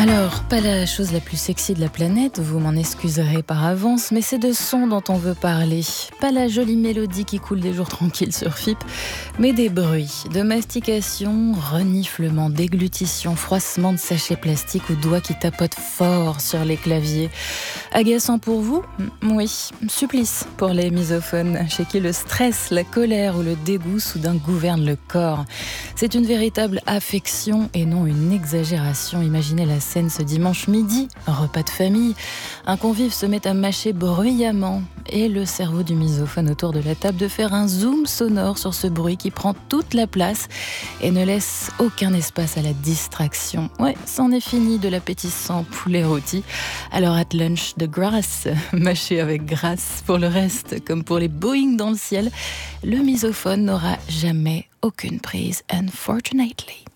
Alors, pas la chose la plus sexy de la planète, vous m'en excuserez par avance, mais c'est de son dont on veut parler. Pas la jolie mélodie qui coule des jours tranquilles sur FIP, mais des bruits de mastication, reniflement, déglutition, froissement de sachets plastiques ou doigts qui tapotent fort sur les claviers. Agaçant pour vous ? Oui. Supplice pour les misophones, chez qui le stress, la colère ou le dégoût soudain gouvernent le corps. C'est une véritable affection et non une exagération. Imaginez la scène ce dimanche midi, un repas de famille. Un convive se met à mâcher bruyamment et le cerveau du misophone autour de la table de faire un zoom sonore sur ce bruit qui prend toute la place et ne laisse aucun espace à la distraction. Ouais, c'en est fini de l'appétissant poulet rôti. Alors at lunch, de grâce, mâché avec grâce. Pour le reste, comme pour les Boeing dans le ciel, le misophone n'aura jamais aucune prise, unfortunately.